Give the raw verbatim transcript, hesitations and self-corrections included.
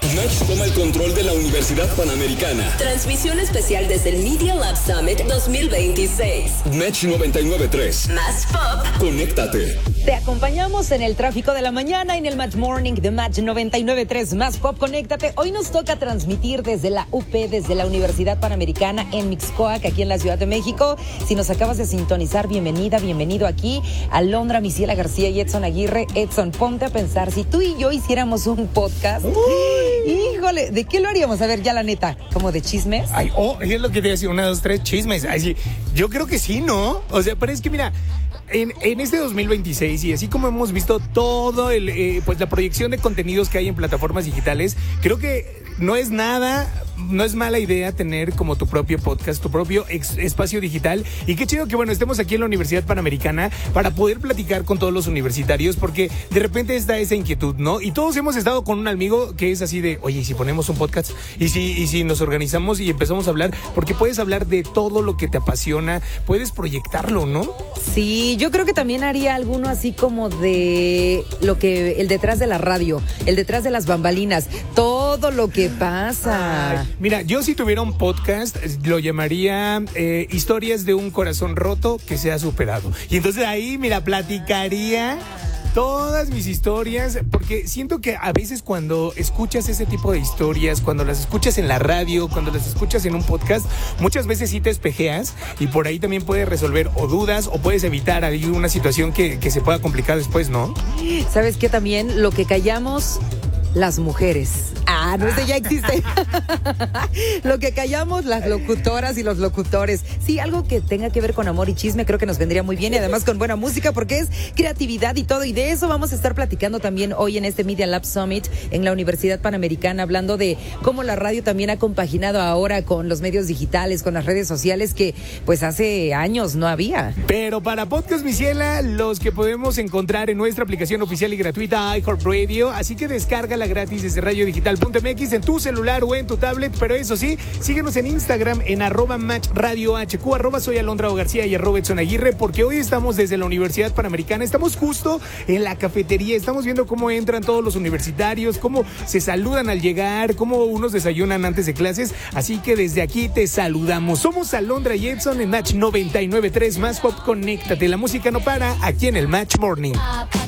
Match toma el control de la Universidad Panamericana. Transmisión especial desde el Media Lab Summit dos mil veintiséis. Match noventa y nueve punto tres. Más pop. Conéctate. Te acompañamos en el tráfico de la mañana en el Match Morning de Match noventa y nueve punto tres. Más pop, conéctate. Hoy nos toca transmitir desde la U P, desde la Universidad Panamericana en Mixcoac, aquí en la Ciudad de México. Si nos acabas de sintonizar, bienvenida, bienvenido aquí. Alondra, Misiela García y Edson Aguirre. Edson, ponte a pensar, si tú y yo hiciéramos un podcast, ¡uy! Híjole, ¿de qué lo haríamos? A ver, ya la neta, ¿como de chismes? Ay, oh, es lo que te decía, una, dos, tres, chismes. Ay, sí, yo creo que sí, ¿no? O sea, pero es que mira, en, en este dos mil veintiséis, y así como hemos visto todo el, eh, pues la proyección de contenidos que hay en plataformas digitales, creo que no es nada, no es mala idea tener como tu propio podcast, tu propio ex, espacio digital. Y qué chido que, bueno, estemos aquí en la Universidad Panamericana para poder platicar con todos los universitarios, porque de repente está esa inquietud, ¿no? Y todos hemos estado con un amigo que es así de, oye, ¿y si ponemos un podcast? ¿Y si, y si nos organizamos y empezamos a hablar? Porque puedes hablar de todo lo que te apasiona, puedes proyectarlo, ¿no? Sí, yo creo que también haría alguno así como de lo que, el detrás de la radio, el detrás de las bambalinas, todo lo que pasa. Ay, mira, yo si tuviera un podcast, lo llamaría eh, Historias de un corazón roto que se ha superado. Y entonces ahí, mira, platicaría todas mis historias, porque siento que a veces cuando escuchas ese tipo de historias, cuando las escuchas en la radio, cuando las escuchas en un podcast, muchas veces sí te espejeas y por ahí también puedes resolver o dudas o puedes evitar ahí una situación que, que se pueda complicar después, ¿no? ¿Sabes qué? También lo que callamos las mujeres. Ah, no sé, ya existe. Lo que callamos las locutoras y los locutores. Sí, algo que tenga que ver con amor y chisme creo que nos vendría muy bien y además con buena música porque es creatividad y todo. Y de eso vamos a estar platicando también hoy en este Media Lab Summit en la Universidad Panamericana, hablando de cómo la radio también ha compaginado ahora con los medios digitales, con las redes sociales que pues hace años no había. Pero para Podcast Misiela, los que podemos encontrar en nuestra aplicación oficial y gratuita iHeartRadio, así que descárgala gratis desde radio digital punto m x en tu celular o en tu tablet, pero eso sí, síguenos en Instagram en arroba match radio hq, arroba soy Alondra García y arroba Edson Aguirre, porque hoy estamos desde la Universidad Panamericana, estamos justo en la cafetería, estamos viendo cómo entran todos los universitarios, cómo se saludan al llegar, cómo unos desayunan antes de clases, así que desde aquí te saludamos. Somos Alondra y Edson en Match noventa y nueve punto tres, más pop, conéctate, la música no para, aquí en el Match Morning.